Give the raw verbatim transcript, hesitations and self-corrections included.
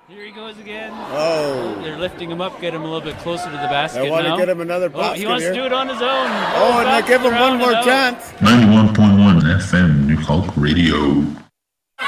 Here he goes again. Oh. They're lifting him up, get him a little bit closer to the basket. I want now. to get him another Oh, basket he wants here. to do it on his own. Oh, and I give him one more chance. ninety-one point one F M, New Hulk Radio.